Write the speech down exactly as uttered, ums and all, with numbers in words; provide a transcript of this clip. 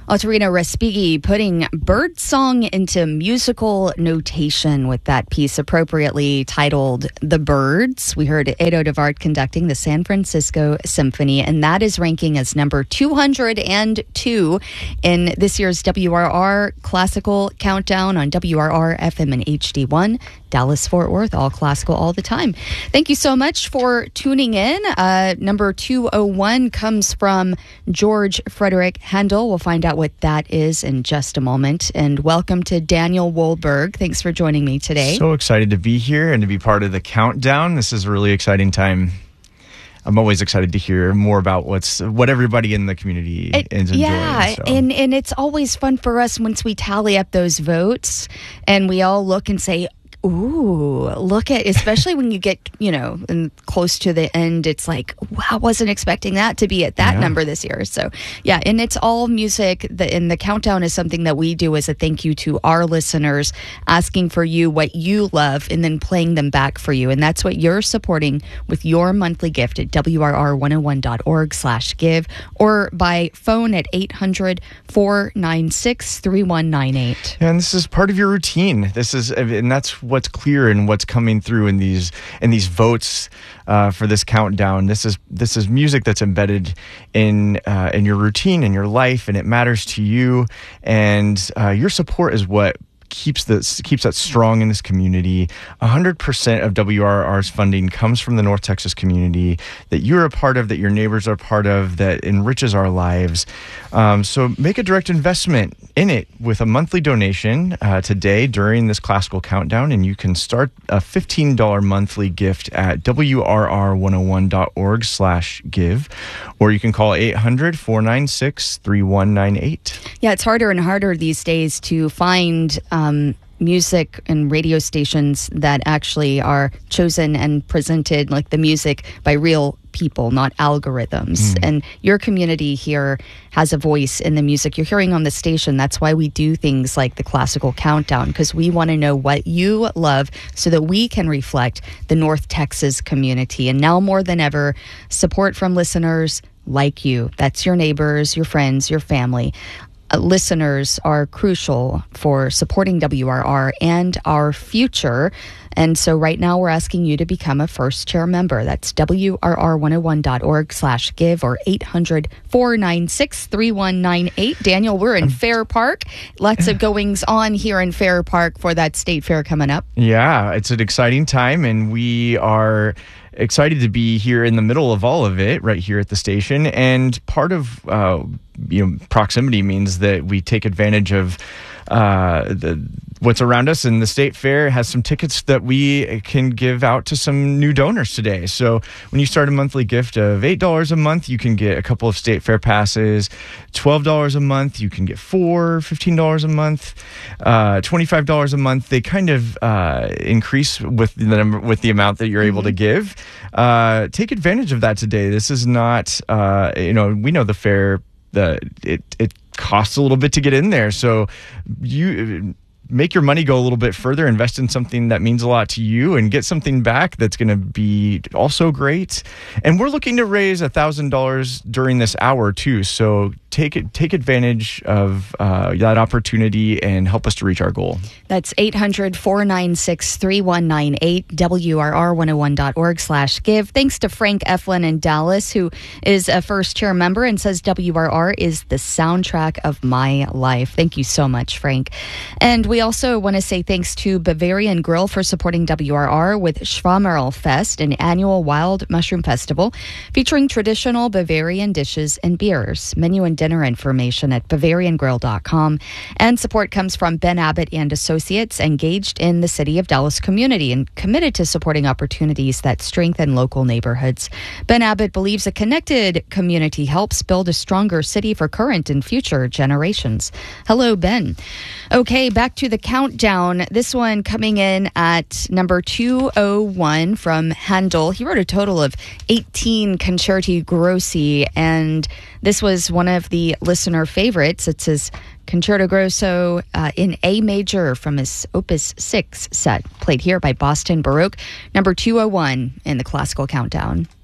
Otarina Respighi putting birdsong into musical notation with that piece appropriately titled The Birds. We heard Edo de Wart conducting the San Francisco Symphony, and that is ranking as number two hundred two in this year's W R R Classical Countdown on W R R F M and H D one. Dallas-Fort Worth, all classical all the time. Thank you so much for tuning in. Uh, number two oh one comes from George Frederick Handel. We'll find out what that is in just a moment. And welcome to Daniel Wohlberg. Thanks for joining me today. So excited to be here and to be part of the countdown. This is a really exciting time. I'm always excited to hear more about what's what everybody in the community it, is enjoying. Yeah, so. and, and it's always fun for us once we tally up those votes and we all look and say, ooh, look at, especially when you get, you know, in, close to the end, it's like, wow, I wasn't expecting that to be at that yeah. number this year. So, yeah, and it's all music. The, and the countdown is something that we do as a thank you to our listeners, asking for you what you love and then playing them back for you. And that's what you're supporting with your monthly gift at W R R one oh one dot org slash give or by phone at eight hundred, four nine six, three one nine eight. And this is part of your routine. This is, and that's what's clear and what's coming through in these in these votes uh, for this countdown. This is this is music that's embedded in uh, in your routine, in your life, and it matters to you. And uh, your support is what keeps this keeps that strong in this community. one hundred percent of W R R R's funding comes from the North Texas community that you're a part of, that your neighbors are part of, that enriches our lives. Um, so make a direct investment in it with a monthly donation uh, today during this classical countdown, and you can start a fifteen dollars monthly gift at W R R one oh one dot org slash give, or you can call eight hundred, four nine six, three one nine eight. Yeah, it's harder and harder these days to find um, music and radio stations that actually are chosen and presented like the music by real people, not algorithms. Mm. And your community here has a voice in the music you're hearing on the station. That's why we do things like the classical countdown, because we want to know what you love so that we can reflect the North Texas community. And now more than ever, support from listeners like you. That's your neighbors, your friends, your family. Uh, listeners are crucial for supporting W R R and our future. And so right now we're asking you to become a first chair member. That's W R R one oh one dot org slash give or eight hundred, four nine six, three one nine eight. Daniel, we're in Fair Park. Lots of goings on here in Fair Park for that state fair coming up. Yeah, it's an exciting time, and we are excited to be here in the middle of all of it, right here at the station. And part of uh, you know proximity means that we take advantage of uh, the what's around us, and the State Fair has some tickets that we can give out to some new donors today. So when you start a monthly gift of eight dollars a month, you can get a couple of State Fair passes. twelve dollars a month, you can get four. fifteen dollars a month, uh, twenty-five dollars a month. They kind of uh, increase with the number, with the amount that you're able to give. Uh, take advantage of that today. This is not, uh, you know, we know the fair, the it it costs a little bit to get in there. So you make your money go a little bit further, invest in something that means a lot to you, and get something back that's going to be also great. And we're looking to raise one thousand dollars during this hour, too. So take it, take advantage of uh, that opportunity and help us to reach our goal. That's eight hundred, four nine six, three one nine eight, W R R one oh one dot org slash give. Thanks to Frank Eflin in Dallas, who is a first chair member and says W R R is the soundtrack of my life. Thank you so much, Frank. And we also want to say thanks to Bavarian Grill for supporting W R R with Schwamerl Fest, an annual wild mushroom festival featuring traditional Bavarian dishes and beers. Menu and dinner information at bavarian grill dot com. And support comes from Ben Abbott and Associates, engaged in the City of Dallas community and committed to supporting opportunities that strengthen local neighborhoods. Ben Abbott believes a connected community helps build a stronger city for current and future generations. Hello, Ben. Okay, back to the countdown. This one coming in at number two oh one from Handel. He wrote a total of eighteen Concerti Grossi, and this was one of the listener favorites. It says Concerto Grosso uh, in A major from his Opus six set, played here by Boston Baroque, number two oh one in the classical countdown.